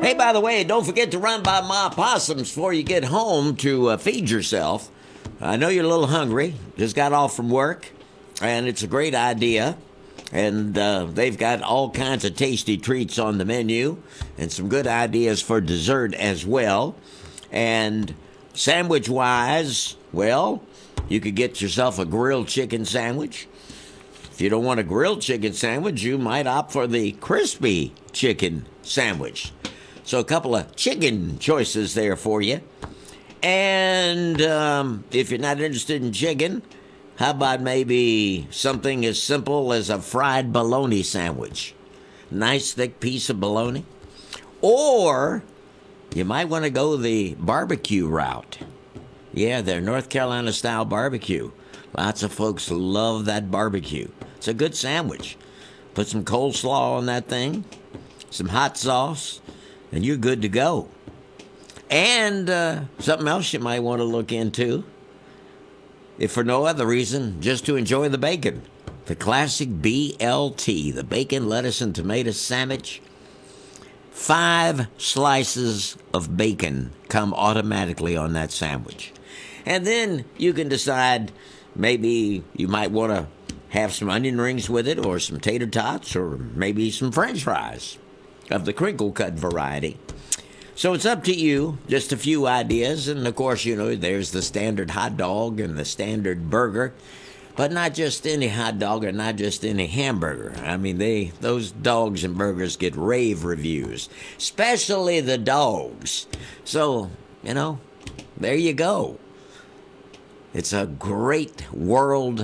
Hey, by the way, don't forget to run by my opossums before you get home to feed yourself. I know you're a little hungry. Just got off from work, and it's a great idea. And they've got all kinds of tasty treats on the menu and some good ideas for dessert as well. And sandwich-wise, well, you could get yourself a grilled chicken sandwich. If you don't want a grilled chicken sandwich, you might opt for the crispy chicken sandwich. So a couple of chicken choices there for you. And if you're not interested in chicken, how about maybe something as simple as a fried bologna sandwich? Nice thick piece of bologna. Or you might want to go the barbecue route. Yeah, their North Carolina style barbecue. Lots of folks love that barbecue. It's a good sandwich. Put some coleslaw on that thing, some hot sauce, and you're good to go. And something else you might want to look into, if for no other reason, just to enjoy the bacon. The classic BLT, the bacon, lettuce, and tomato sandwich. 5 slices of bacon come automatically on that sandwich. And then you can decide maybe you might want to have some onion rings with it, or some tater tots, or maybe some french fries of the crinkle cut variety. So it's up to you, just a few ideas. And of course, you know, there's the standard hot dog and the standard burger, but not just any hot dog or not just any hamburger. I mean, those dogs and burgers get rave reviews, especially the dogs. So, you know, there you go. It's a great world